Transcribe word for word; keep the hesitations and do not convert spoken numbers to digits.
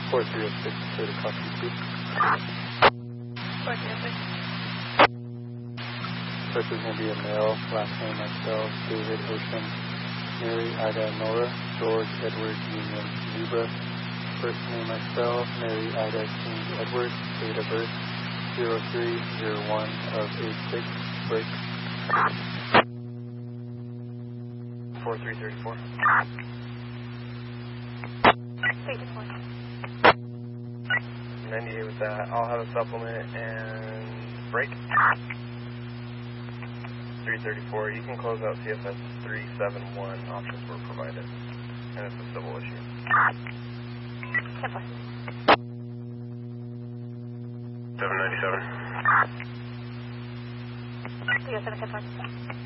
four three oh six, clear to copy two. four three oh six. First is going to be a male, last name myself, David Ocean, Mary Ida Nora, George Edward Union Zebra. First name myself, Mary Ida King Edward, date of birth zero three zero one of eight six, break. four three three four. Thank you, four. ninety-eight with that. I'll have a supplement and break. three thirty-four. You can close out C F S three seven one. Options were provided. And it's a civil issue. ten four. seven ninety-seven. three oh seven, ten four.